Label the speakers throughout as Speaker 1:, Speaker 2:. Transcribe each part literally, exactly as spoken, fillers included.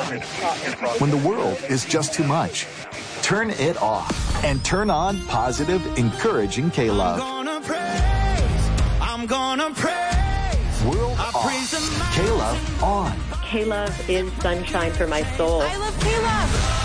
Speaker 1: When the world is just too much, turn it off and turn on positive, encouraging K-Love.
Speaker 2: I'm gonna praise, I'm gonna praise.
Speaker 1: World I off, K-Love on.
Speaker 3: K-Love is sunshine for my soul.
Speaker 4: I love K-Love.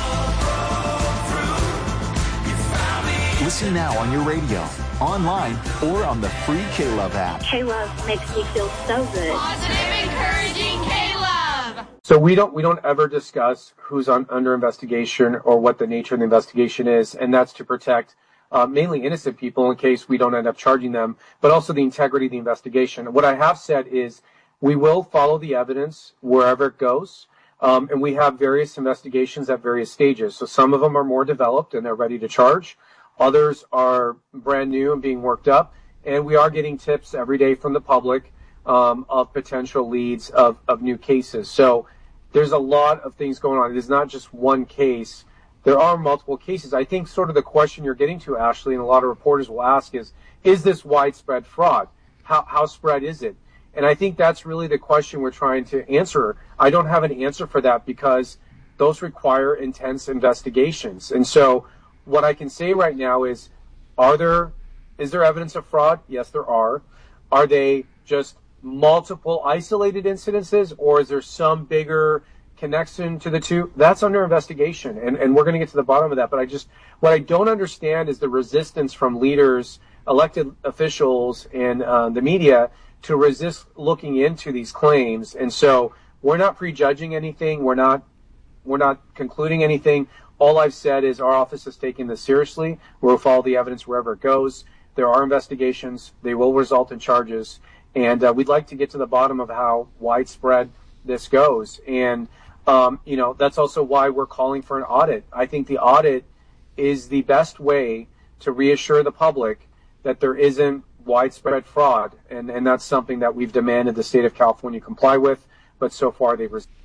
Speaker 1: Listen now on your radio, online, or on the free K-Love app.
Speaker 3: K-Love makes me feel so good.
Speaker 4: Positive, encouraging K-Love.
Speaker 5: So we don't we don't ever discuss who's on, under investigation or what the nature of the investigation is, and that's to protect uh, mainly innocent people in case we don't end up charging them, but also the integrity of the investigation. What I have said is we will follow the evidence wherever it goes, um, and we have various investigations at various stages. So some of them are more developed and they're ready to charge. Others are brand new and being worked up, and we are getting tips every day from the public um, of potential leads of, of new cases. So there's a lot of things going on. It is not just one case. There are multiple cases. I think sort of the question you're getting to, Ashley, and a lot of reporters will ask is, is this widespread fraud? How, how spread is it? And I think that's really the question we're trying to answer. I don't have an answer for that because those require intense investigations. And so what I can say right now is, are there, is there evidence of fraud? Yes, there are. Are they just multiple isolated incidences, or is there some bigger connection to the two? That's under investigation, and, and we're going to get to the bottom of that. But I just, what I don't understand is the resistance from leaders, elected officials, and uh, the media to resist looking into these claims. And so we're not prejudging anything. We're not, we're not concluding anything. All I've said is our office is taking this seriously. We'll follow the evidence wherever it goes. There are investigations. They will result in charges. And uh, we'd like to get to the bottom of how widespread this goes. And, um, you know, that's also why we're calling for an audit. I think the audit is the best way to reassure the public that there isn't widespread fraud. And, and that's something that we've demanded the state of California comply with. But so far they've resisted.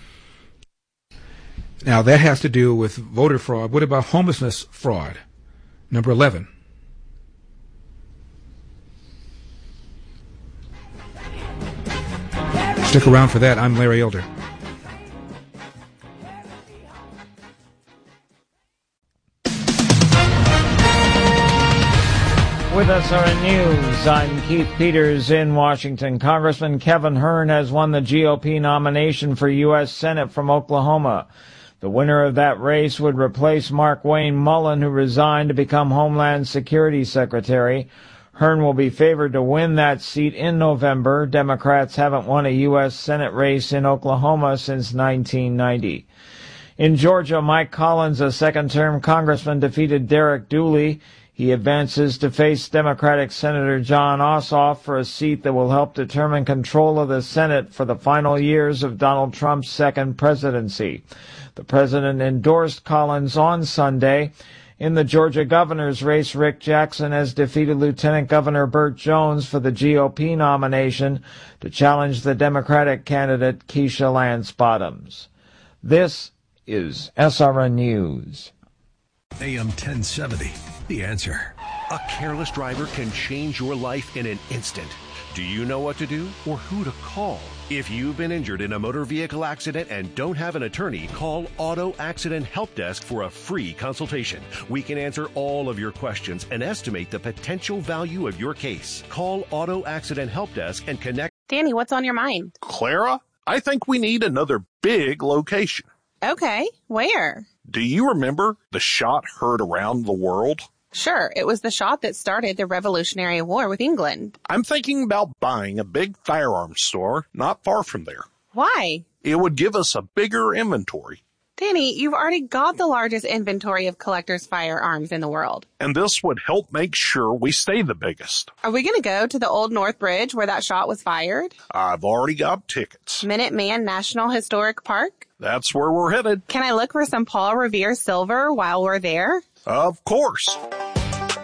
Speaker 6: Now, that has to do with voter fraud. What about homelessness fraud? Number eleven. Stick around for that. I'm Larry Elder.
Speaker 7: With S R N News, I'm Keith Peters in Washington. Congressman Kevin Hern has won the G O P nomination for U S Senate from Oklahoma. The winner of that race would replace Mark Wayne Mullen, who resigned to become Homeland Security Secretary. Hern will be favored to win that seat in November. Democrats haven't won a U S Senate race in Oklahoma since nineteen ninety. In Georgia, Mike Collins, a second-term congressman, defeated Derek Dooley. He advances to face Democratic Senator John Ossoff for a seat that will help determine control of the Senate for the final years of Donald Trump's second presidency. The president endorsed Collins on Sunday. In the Georgia governor's race, Rick Jackson has defeated Lieutenant Governor Burt Jones for the G O P nomination to challenge the Democratic candidate Keisha Lance Bottoms. This is S R N News.
Speaker 8: A M ten seventy, The Answer.
Speaker 9: A careless driver can change your life in an instant. Do you know what to do or who to call? If you've been injured in a motor vehicle accident and don't have an attorney, call Auto Accident Help Desk for a free consultation. We can answer all of your questions and estimate the potential value of your case. Call Auto Accident Help Desk and connect.
Speaker 10: Danny, what's on your mind?
Speaker 11: Clara, I think we need another big location.
Speaker 10: Okay, where?
Speaker 11: Do you remember the shot heard around the world?
Speaker 10: Sure, it was the shot that started the Revolutionary War with England.
Speaker 11: I'm thinking about buying a big firearms store not far from there.
Speaker 10: Why?
Speaker 11: It would give us a bigger inventory.
Speaker 10: Danny, you've already got the largest inventory of collectors' firearms in the world.
Speaker 11: And this would help make sure we stay the biggest.
Speaker 10: Are we going to go to the Old North Bridge where that shot was fired?
Speaker 11: I've already got tickets.
Speaker 10: Minuteman National Historic Park?
Speaker 11: That's where we're headed.
Speaker 10: Can I look for some Paul Revere silver while we're there?
Speaker 11: Of course.